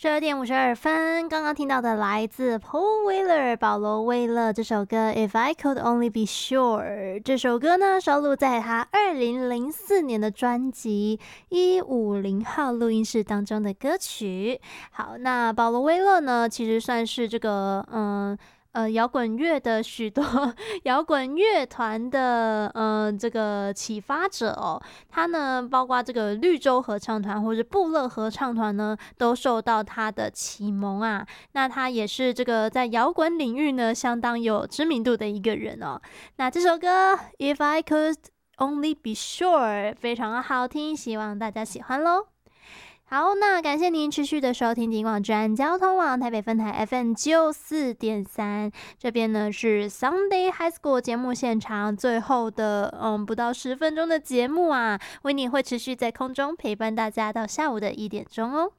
12点52分，刚刚听到的来自 Paul Weller 保罗·威勒这首歌 If I Could Only Be Sure。 这首歌呢收录在他2004年的专辑150号录音室当中的歌曲。好，那保罗·威勒呢其实算是这个摇滚乐的许多摇滚乐团的这个启发者哦。他呢包括这个绿洲合唱团或者布勒合唱团呢都受到他的启蒙啊。那他也是这个在摇滚领域呢相当有知名度的一个人哦。那这首歌 If I Could Only Be Sure 非常好听，希望大家喜欢咯。好，那感谢您持续的收听警广专交通网台北分台 FM94.3， 这边呢是 Sunday High School 节目现场最后的不到10分钟的节目啊，维尼会持续在空中陪伴大家到下午的1点钟哦。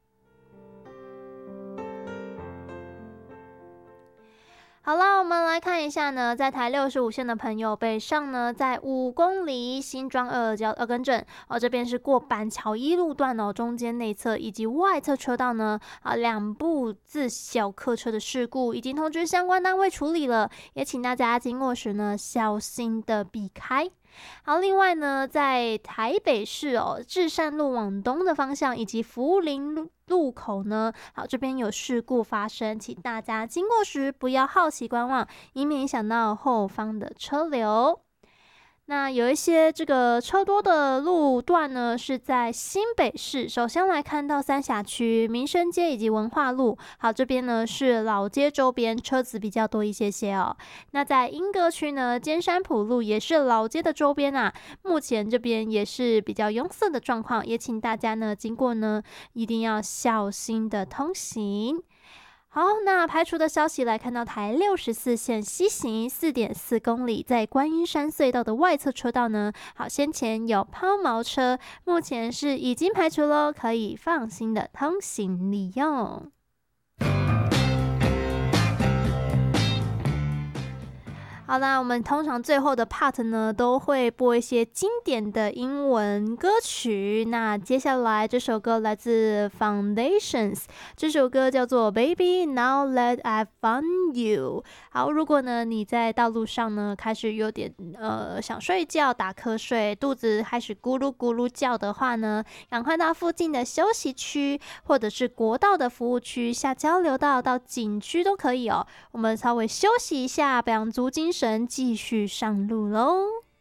好啦，我们来看一下呢，在台65线的朋友，北上呢在5公里新庄2更正这边是过板桥一路段哦，中间内侧以及外侧车道呢2部自小客车的事故已经通知相关单位处理了，也请大家经过时呢小心的避开。好，另外呢，在台北市至善路往东的方向以及福林路口呢，好，这边有事故发生，请大家经过时不要好奇观望，以免影响到后方的车流。那有一些这个车多的路段呢，是在新北市。首先来看到三峡区民生街以及文化路，好，这边呢是老街周边车子比较多一些哦。那在莺歌区呢，尖山埔路也是老街的周边啊，目前这边也是比较拥塞的状况，也请大家呢经过呢一定要小心的通行。好，那排除的消息来看到台64线西行 4.4 公里，在观音山隧道的外侧车道呢，好，先前有抛锚车，目前是已经排除咯，可以放心的通行利用。好啦，我们通常最后的 part 呢都会播一些经典的英文歌曲。那接下来这首歌来自 Foundations， 这首歌叫做 Baby Now That I've Found You。 好，如果呢你在道路上呢开始有点想睡觉打瞌睡，肚子开始咕噜咕噜叫的话呢，赶快到附近的休息区或者是国道的服务区下交流道到景区都可以哦。我们稍微休息一下，培养足精神，继续上路喽。